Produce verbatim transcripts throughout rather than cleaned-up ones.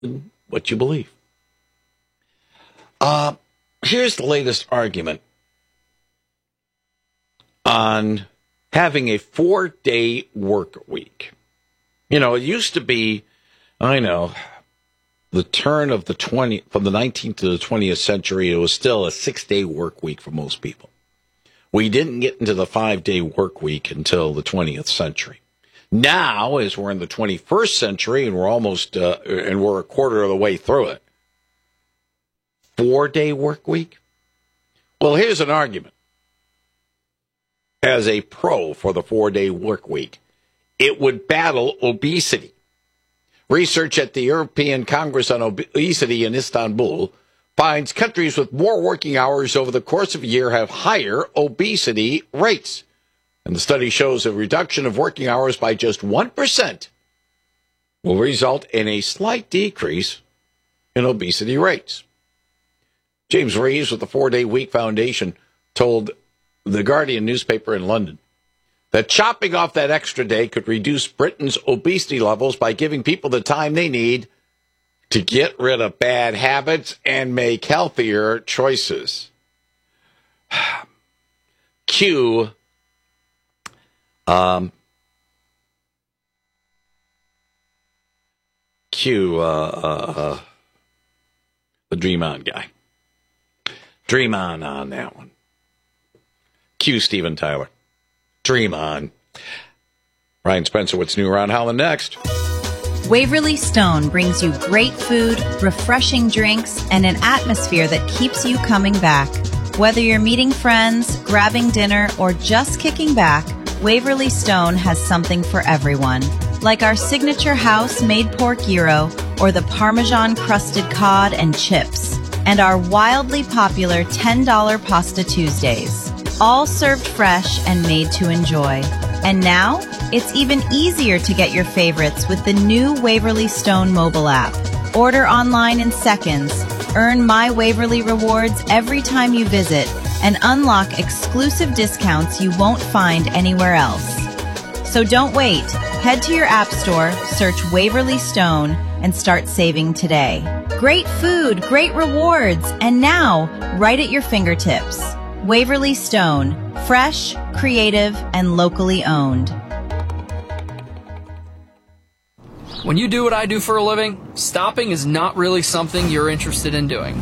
in what you believe. Uh, here's the latest argument on having a four-day work week. You know, it used to be, I know, the turn of the twenty from the nineteenth to the twentieth century, it was still a six-day work week for most people. We didn't get into the five-day work week until the twentieth century. Now, as we're in the twenty-first century and we're almost, uh, and we're a quarter of the way through it, four-day work week? Well, here's an argument. As a pro for the four-day work week, it would battle obesity. Research at the European Congress on Obesity in Istanbul finds countries with more working hours over the course of a year have higher obesity rates. And the study shows a reduction of working hours by just one percent will result in a slight decrease in obesity rates. James Reeves with the Four-Day Week Foundation told the Guardian newspaper in London that chopping off that extra day could reduce Britain's obesity levels by giving people the time they need to get rid of bad habits and make healthier choices. Cue, um, cue uh, uh, uh, the Dream On guy. Dream on on that one. Cue Steven Tyler. Dream on. Ryan Spencer, what's new around Holland next? Waverly Stone brings you great food, refreshing drinks, and an atmosphere that keeps you coming back. Whether you're meeting friends, grabbing dinner, or just kicking back, Waverly Stone has something for everyone. Like our signature house-made pork gyro, or the Parmesan-crusted cod and chips, and our wildly popular ten dollar Pasta Tuesdays. All served fresh and made to enjoy. And now, it's even easier to get your favorites with the new Waverly Stone mobile app. Order online in seconds, earn My Waverly rewards every time you visit, and unlock exclusive discounts you won't find anywhere else. So don't wait. Head to your app store, search Waverly Stone, and start saving today. Great food, great rewards, and now, right at your fingertips. Waverly Stone, fresh, creative, and locally owned. When you do what I do for a living, stopping is not really something you're interested in doing.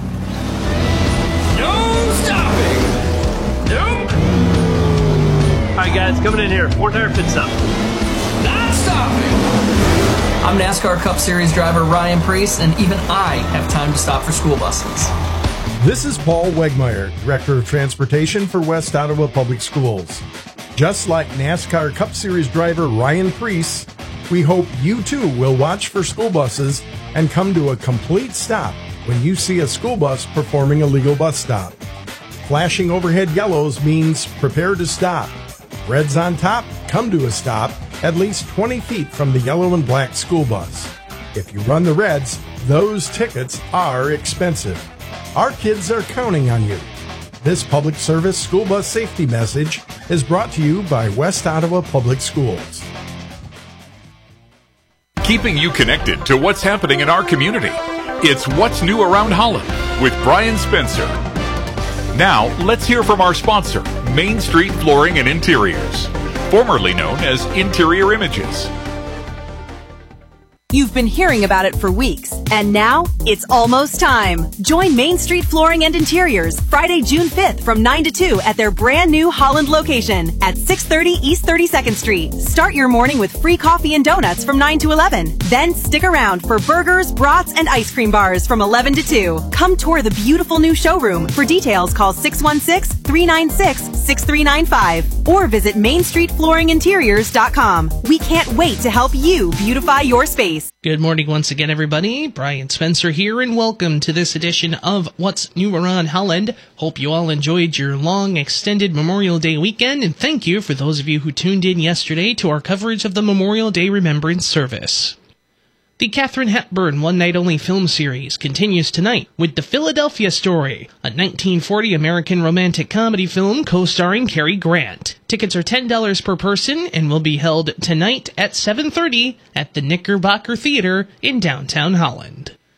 No stopping! Nope! Alright guys, coming in here. Four tire pit stop. Not stopping! I'm NASCAR Cup Series driver Ryan Preece, and even I have time to stop for school buses. This is Paul Wegmeyer, Director of Transportation for West Ottawa Public Schools. Just like NASCAR Cup Series driver Ryan Preece, we hope you too will watch for school buses and come to a complete stop when you see a school bus performing a legal bus stop. Flashing overhead yellows means prepare to stop. Reds on top, come to a stop at least twenty feet from the yellow and black school bus. If you run the reds, those tickets are expensive. Our kids are counting on you. This public service school bus safety message is brought to you by West Ottawa Public Schools. Keeping you connected to what's happening in our community. It's What's New Around Holland with Brian Spencer. Now, let's hear from our sponsor, Main Street Flooring and Interiors, formerly known as Interior Images. You've been hearing about it for weeks, and now it's almost time. Join Main Street Flooring and Interiors Friday, June fifth from nine to two at their brand new Holland location at six thirty East thirty-second Street. Start your morning with free coffee and donuts from nine to eleven. Then stick around for burgers, brats, and ice cream bars from eleven to two. Come tour the beautiful new showroom. For details, call six one six, three nine six, six three nine five or visit main street flooring interiors dot com. We can't wait to help you beautify your space. Good morning once again, everybody. Brian Spencer here, and welcome to this edition of What's New Around Holland. Hope you all enjoyed your long, extended Memorial Day weekend, and thank you for those of you who tuned in yesterday to our coverage of the Memorial Day Remembrance Service. The Katharine Hepburn one-night-only film series continues tonight with The Philadelphia Story, a nineteen forty American romantic comedy film co-starring Cary Grant. Tickets are ten dollars per person and will be held tonight at seven thirty at the Knickerbocker Theater in downtown Holland.